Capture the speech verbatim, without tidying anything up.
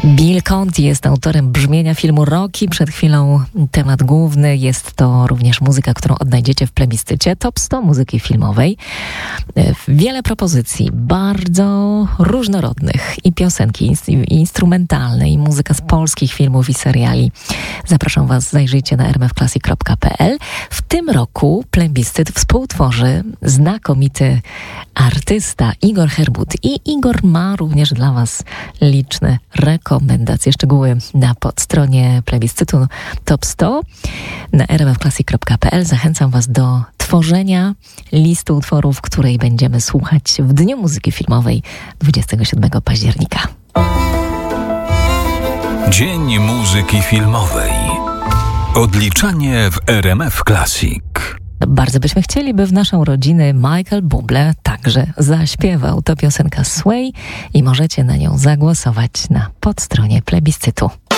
Bill Conti jest autorem brzmienia filmu Rocky. Przed chwilą temat główny. Jest to również muzyka, którą odnajdziecie w plebiscycie Top sto muzyki filmowej. Wiele propozycji, bardzo różnorodnych. I piosenki, i instrumentalne, i muzyka z polskich filmów i seriali. Zapraszam Was, zajrzyjcie na r m f classic kropka p l. W tym roku plebiscyt współtworzy znakomity artysta Igor Herbut. I Igor ma również dla Was liczne rekomendacje. Szczegóły na podstronie plebiscytu Top sto na r m f classic kropka p l. Zachęcam Was do tworzenia listy utworów, której będziemy słuchać w Dniu Muzyki Filmowej dwudziestego siódmego października. Dzień Muzyki Filmowej. Odliczanie w R M F Classic. Bardzo byśmy chcieli, by w naszą rodzinę Michael Bublé także zaśpiewał. To piosenka Sway i możecie na nią zagłosować na podstronie plebiscytu.